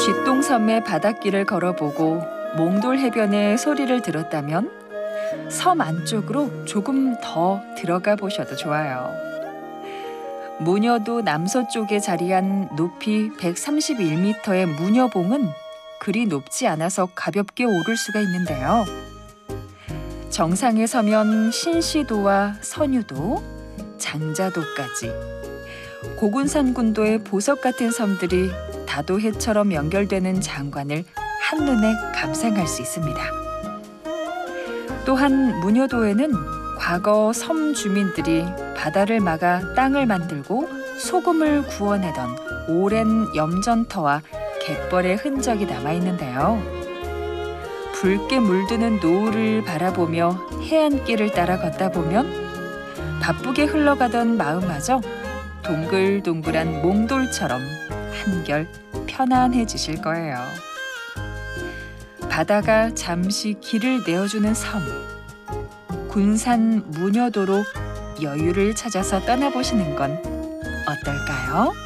쥐똥섬의 바닷길을 걸어보고 몽돌 해변의 소리를 들었다면 섬 안쪽으로 조금 더 들어가 보셔도 좋아요. 무녀도 남서쪽에 자리한 높이 131m의 무녀봉은 그리 높지 않아서 가볍게 오를 수가 있는데요. 정상에 서면 신시도와 선유도, 장자도까지 고군산군도의 보석 같은 섬들이 다도해처럼 연결되는 장관을 한눈에 감상할 수 있습니다. 또한 무녀도에는 과거 섬 주민들이 바다를 막아 땅을 만들고 소금을 구워내던 오랜 염전터와 갯벌의 흔적이 남아있는데요. 붉게 물드는 노을을 바라보며 해안길을 따라 걷다 보면 바쁘게 흘러가던 마음마저 동글동글한 몽돌처럼 한결 편안해지실 거예요. 바다가 잠시 길을 내어주는 섬, 군산 무녀도로 여유를 찾아서 떠나보시는 건 어떨까요?